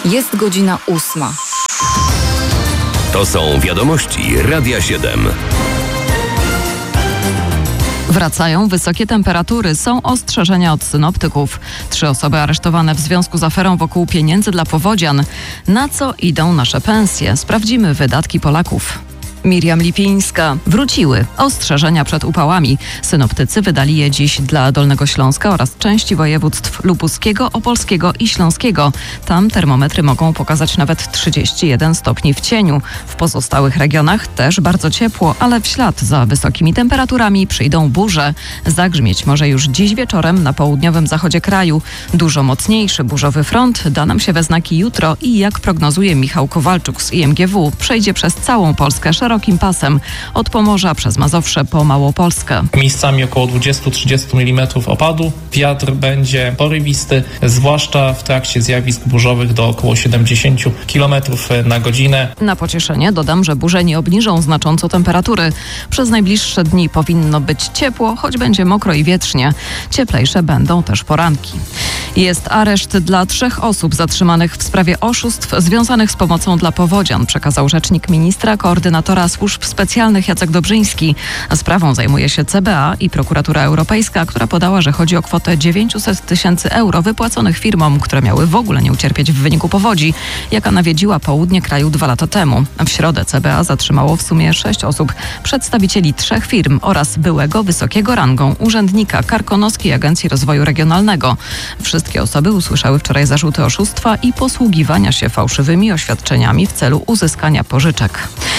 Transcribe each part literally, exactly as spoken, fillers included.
Jest godzina ósma. To są wiadomości Radia siedem. Wracają wysokie temperatury, są ostrzeżenia od synoptyków. Trzy osoby aresztowane w związku z aferą wokół pieniędzy dla powodzian. Na co idą nasze pensje? Sprawdzimy wydatki Polaków. Miriam Lipińska. Wróciły ostrzeżenia przed upałami. Synoptycy wydali je dziś dla Dolnego Śląska oraz części województw lubuskiego, opolskiego i śląskiego. Tam termometry mogą pokazać nawet trzydzieści jeden stopni w cieniu. W pozostałych regionach też bardzo ciepło, ale w ślad za wysokimi temperaturami przyjdą burze. Zagrzmieć może już dziś wieczorem na południowym zachodzie kraju. Dużo mocniejszy burzowy front da nam się we znaki jutro i jak prognozuje Michał Kowalczuk z I M G W, przejdzie przez całą Polskę szerokim pasem. Od Pomorza przez Mazowsze po Małopolskę. Miejscami około dwadzieścia do trzydziestu milimetrów opadu. Wiatr będzie porywisty, zwłaszcza w trakcie zjawisk burzowych do około siedemdziesiąt kilometrów na godzinę. Na pocieszenie dodam, że burze nie obniżą znacząco temperatury. Przez najbliższe dni powinno być ciepło, choć będzie mokro i wietrznie. Cieplejsze będą też poranki. Jest areszt dla trzech osób zatrzymanych w sprawie oszustw związanych z pomocą dla powodzian, przekazał rzecznik ministra, koordynatora służb specjalnych Jacek Dobrzyński. Sprawą zajmuje się C B A i Prokuratura Europejska, która podała, że chodzi o kwotę dziewięćset tysięcy euro wypłaconych firmom, które miały w ogóle nie ucierpieć w wyniku powodzi, jaka nawiedziła południe kraju dwa lata temu. W środę C B A zatrzymało w sumie sześć osób, przedstawicieli trzech firm oraz byłego wysokiego rangą urzędnika Karkonoskiej Agencji Rozwoju Regionalnego. Wszystkie osoby usłyszały wczoraj zarzuty oszustwa i posługiwania się fałszywymi oświadczeniami w celu uzyskania pożyczek.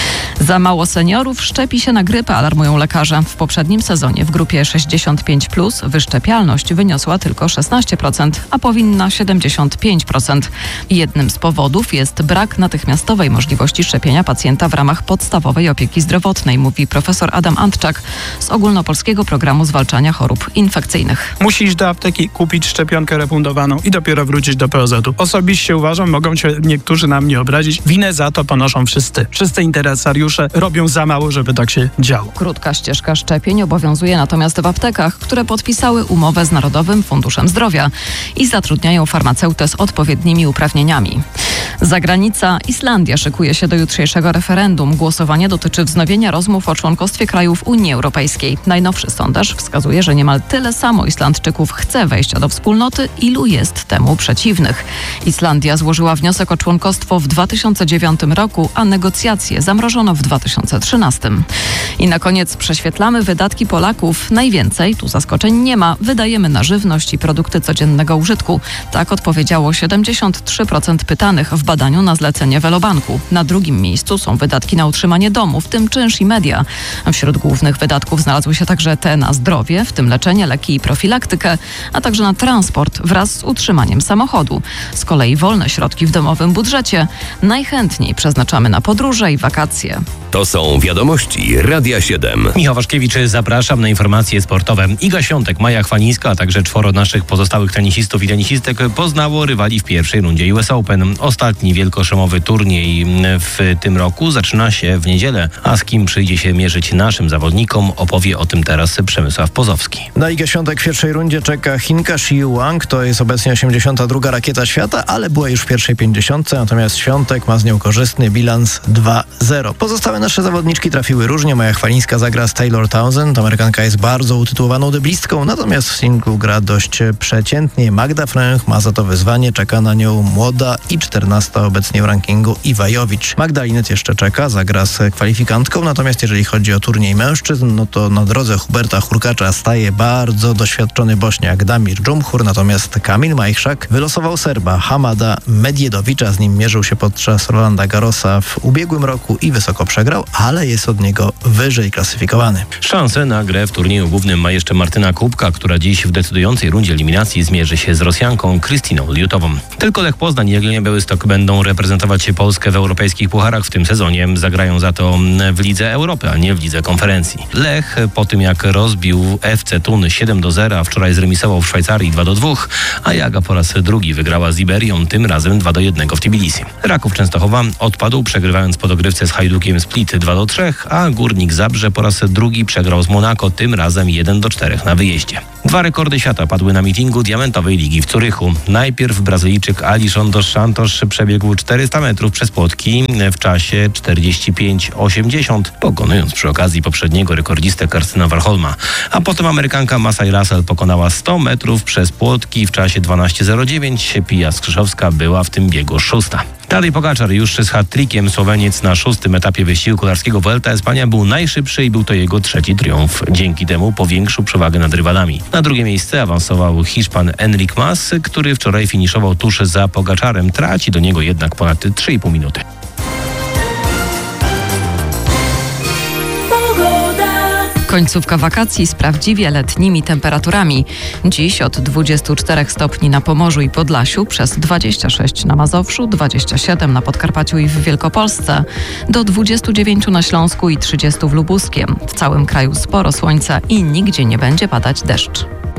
Za mało seniorów szczepi się na grypę, alarmują lekarze. W poprzednim sezonie w grupie sześćdziesiąt pięć plus wyszczepialność wyniosła tylko szesnaście procent, a powinna siedemdziesiąt pięć procent. Jednym z powodów jest brak natychmiastowej możliwości szczepienia pacjenta w ramach podstawowej opieki zdrowotnej, mówi profesor Adam Antczak z Ogólnopolskiego Programu Zwalczania Chorób Infekcyjnych. Musi iść do apteki, kupić szczepionkę refundowaną i dopiero wrócić do P O Z u. Osobiście uważam, mogą się niektórzy na mnie obrazić, winę za to ponoszą wszyscy. Wszyscy interesariusze robią za mało, żeby tak się działo. Krótka ścieżka szczepień obowiązuje natomiast w aptekach, które podpisały umowę z Narodowym Funduszem Zdrowia i zatrudniają farmaceutę z odpowiednimi uprawnieniami. Zagranica. Islandia szykuje się do jutrzejszego referendum. Głosowanie dotyczy wznowienia rozmów o członkostwie krajów Unii Europejskiej. Najnowszy sondaż wskazuje, że niemal tyle samo Islandczyków chce wejścia do wspólnoty, ilu jest temu przeciwnych. Islandia złożyła wniosek o członkostwo w dwa tysiące dziewiątym roku, a negocjacje zamrożono w dwa tysiące trzynastym. I na koniec prześwietlamy wydatki Polaków. Najwięcej, tu zaskoczeń nie ma, wydajemy na żywność i produkty codziennego użytku. Tak odpowiedziało siedemdziesiąt trzy procent pytanych w badaniu na zlecenie Velobanku. Na drugim miejscu są wydatki na utrzymanie domu, w tym czynsz i media. Wśród głównych wydatków znalazły się także te na zdrowie, w tym leczenie, leki i profilaktykę, a także na transport wraz z utrzymaniem samochodu. Z kolei wolne środki w domowym budżecie najchętniej przeznaczamy na podróże i wakacje. To są wiadomości Radia siedem. Michał Waszkiewicz, zapraszam na informacje sportowe. Iga Świątek, Maja Chwalińska, a także czworo naszych pozostałych tenisistów i tenisistek poznało rywali w pierwszej rundzie U S Open. Ostatni wielkoszemowy turniej w tym roku zaczyna się w niedzielę. A z kim przyjdzie się mierzyć naszym zawodnikom, opowie o tym teraz Przemysław Pozowski. Na Igę Świątek w pierwszej rundzie czeka Chinka Shi Wang. To jest obecnie osiemdziesiąta druga rakieta świata, ale była już w pierwszej pięćdziesiątce, natomiast Świątek ma z nią korzystny bilans dwa zero. Pozostałe nasze zawodniczki trafiły różnie. Maja Chwalińska zagra z Taylor Townsend. Amerykanka jest bardzo utytułowaną deblistką, natomiast w singlu gra dość przeciętnie. Magda Fręch ma za to wyzwanie. Czeka na nią młoda i czternasta obecnie w rankingu Iwa Jowicz. Magda Linet jeszcze czeka, zagra z kwalifikantką. Natomiast jeżeli chodzi o turniej mężczyzn, no to na drodze Huberta Hurkacza staje bardzo doświadczony Bośniak Damir Dżumhur. Natomiast Kamil Majchrzak wylosował Serba Hamada Medjedowicza. Z nim mierzył się podczas Rolanda Garrosa w ubiegłym roku i wysoko przegrał, ale jest od niego wyżej klasyfikowany. Szansę na grę w turnieju głównym ma jeszcze Martyna Kubka, która dziś w decydującej rundzie eliminacji zmierzy się z Rosjanką Krystyną Liutową. Tylko Lech Poznań i Jagiellonia Białystok będą reprezentować Polskę w europejskich pucharach w tym sezonie. Zagrają za to w Lidze Europy, a nie w Lidze Konferencji. Lech po tym jak rozbił F C Thun siedem do zera, wczoraj zremisował w Szwajcarii dwa do dwóch, a Jaga po raz drugi wygrała z Iberią, tym razem dwa do jednego w Tbilisi. Raków Częstochowa odpadł, przegrywając po dogrywce z Hajdukiem Split Zenit dwa do trzech, a Górnik Zabrze po raz drugi przegrał z Monako, tym razem jeden do czterech na wyjeździe. Dwa rekordy świata padły na mityngu Diamentowej Ligi w Zurychu. Najpierw Brazylijczyk Alisson dos Santos przebiegł czterysta metrów przez płotki w czasie czterdzieści pięć osiemdziesiąt, pokonując przy okazji poprzedniego rekordzistę Karstyna Warholma. A potem Amerykanka Masai Russell pokonała sto metrów przez płotki w czasie dwanaście zero dziewięć. Pija Skrzyszowska była w tym biegu szósta. Tadej Pogaczar już z hat-trickiem. Słoweniec na szóstym etapie wyścigu kolarskiego Vuelta Espania był najszybszy i był to jego trzeci triumf. Dzięki temu powiększył przewagę nad rywalami. Na drugie miejsce awansował Hiszpan Enric Mas, który wczoraj finiszował tuż za Pogaczarem. Traci do niego jednak ponad trzy i pół minuty. Końcówka wakacji z prawdziwie letnimi temperaturami. Dziś od dwudziestu czterech stopni na Pomorzu i Podlasiu, przez dwadzieścia sześć na Mazowszu, dwadzieścia siedem na Podkarpaciu i w Wielkopolsce, do dwudziestu dziewięciu na Śląsku i trzydziestu w Lubuskiem. W całym kraju sporo słońca i nigdzie nie będzie padać deszcz.